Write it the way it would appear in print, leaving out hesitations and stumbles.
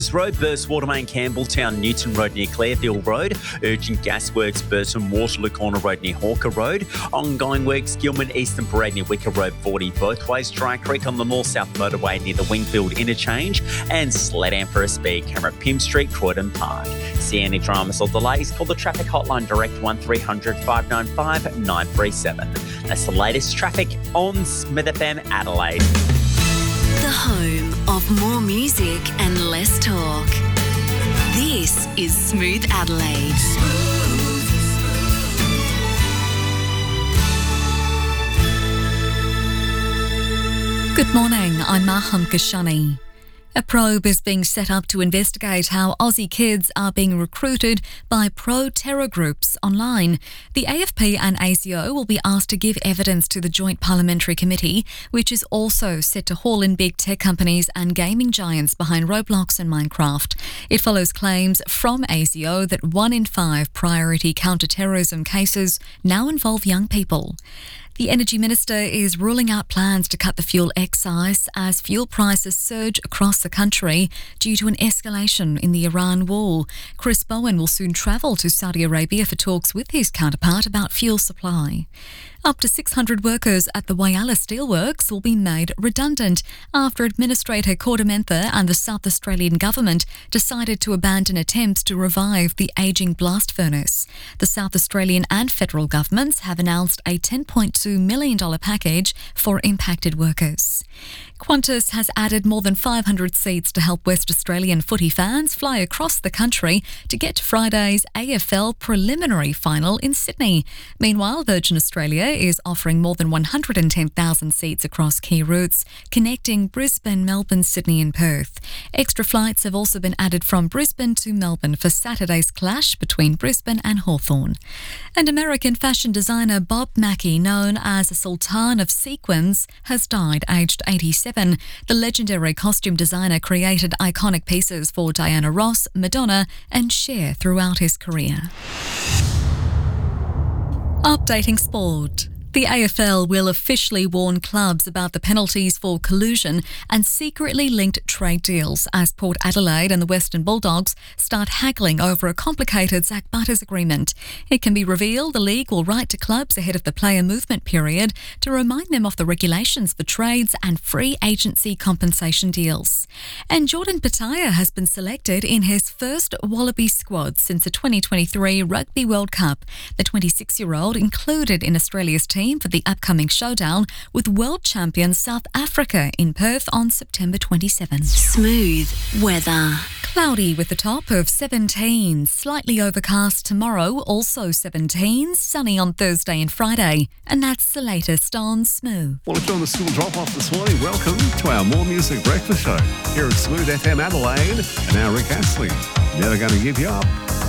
Road burst water main Campbelltown, Newton Road near Clarefield Road. Urgent gas works burst from Waterloo Corner Road near Hawker Road. Ongoing works Gilman Eastern Parade near Wicker Road 40 both ways. Dry Creek on the North-South Motorway near the Wingfield interchange. And Sledam for a speed camera at Pym Street, Croydon Park. See any dramas or delays? Call the traffic hotline direct 1300 595 937. That's the latest traffic on Smith FM Adelaide. The home of more music and less talk. This is Smooth Adelaide. Good morning, I'm Maham Kashani. A probe is being set up to investigate how Aussie kids are being recruited by pro-terror groups online. The AFP and ASIO will be asked to give evidence to the Joint Parliamentary Committee, which is also set to haul in big tech companies and gaming giants behind Roblox and Minecraft. It follows claims from ASIO that 1 in 5 priority counter-terrorism cases now involve young people. The Energy Minister is ruling out plans to cut the fuel excise as fuel prices surge across the country due to an escalation in the Iran war. Chris Bowen will soon travel to Saudi Arabia for talks with his counterpart about fuel supply. Up to 600 workers at the Whyalla Steelworks will be made redundant after Administrator Kordamentha and the South Australian Government decided to abandon attempts to revive the ageing blast furnace. The South Australian and federal governments have announced a $10.2 million package for impacted workers. Qantas has added more than 500 seats to help West Australian footy fans fly across the country to get to Friday's AFL preliminary final in Sydney. Meanwhile, Virgin Australia is offering more than 110,000 seats across key routes, connecting Brisbane, Melbourne, Sydney and Perth. Extra flights have also been added from Brisbane to Melbourne for Saturday's clash between Brisbane and Hawthorn. And American fashion designer Bob Mackie, known as a Sultan of Sequins, has died aged 87. The legendary costume designer created iconic pieces for Diana Ross, Madonna and Cher throughout his career. Updating sport. The AFL will officially warn clubs about the penalties for collusion and secretly linked trade deals as Port Adelaide and the Western Bulldogs start haggling over a complicated Zach Butters agreement. It can be revealed the league will write to clubs ahead of the player movement period to remind them of the regulations for trades and free agency compensation deals. And Jordan Petaia has been selected in his first Wallaby squad since the 2023 Rugby World Cup. The 26-year-old included in Australia's team for the upcoming showdown with world champion South Africa in Perth on September 27. Smooth weather. Cloudy with a top of 17, slightly overcast tomorrow, also 17, sunny on Thursday and Friday. And that's the latest on Smooth. Well, if you're on the school drop-off this morning, welcome to our More Music Breakfast Show here at Smooth FM Adelaide. And now Rick Astley, Never Gonna Give You Up.